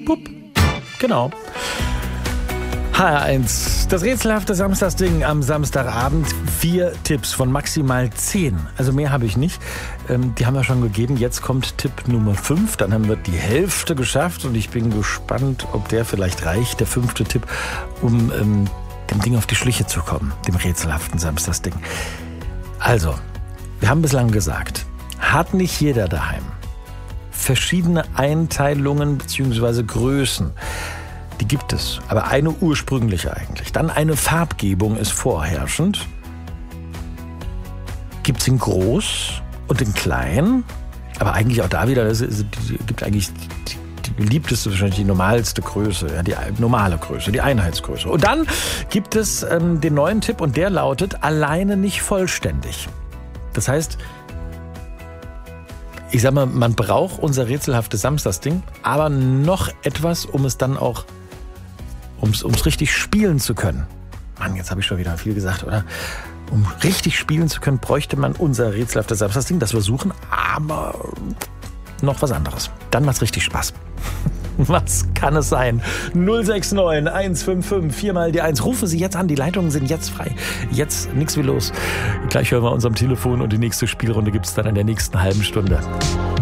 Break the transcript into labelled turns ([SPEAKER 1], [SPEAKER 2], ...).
[SPEAKER 1] Pup. Genau. HR1, das rätselhafte Samstagsding am Samstagabend. 4 Tipps von maximal 10. Also mehr habe ich nicht. Die haben wir schon gegeben. Jetzt kommt Tipp Nummer 5. Dann haben wir die Hälfte geschafft. Und ich bin gespannt, ob der vielleicht reicht. Der 5. Tipp, um dem Ding auf die Schliche zu kommen. Dem rätselhaften Samstagsding. Also, wir haben bislang gesagt, hat nicht jeder daheim verschiedene Einteilungen bzw. Größen. Die gibt es, aber eine ursprüngliche eigentlich. Dann eine Farbgebung ist vorherrschend. Gibt es in groß und in klein, aber eigentlich auch da wieder, es gibt eigentlich die beliebteste, wahrscheinlich die normalste Größe, ja, die normale Größe, die Einheitsgröße. Und dann gibt es den neuen Tipp und der lautet, alleine nicht vollständig. Das heißt, ich sag mal, man braucht unser rätselhaftes Samstagsding, aber noch etwas, um es dann auch, ums richtig spielen zu können. Mann, jetzt habe ich schon wieder viel gesagt, oder? Um richtig spielen zu können, bräuchte man unser rätselhaftes Samstagsding, das wir suchen, aber noch was anderes. Dann macht's richtig Spaß. Was kann es sein? 069 155 4 mal die 1. Rufen Sie jetzt an, die Leitungen sind jetzt frei. Jetzt nichts wie los. Gleich hören wir uns am Telefon und die nächste Spielrunde gibt's dann in der nächsten halben Stunde.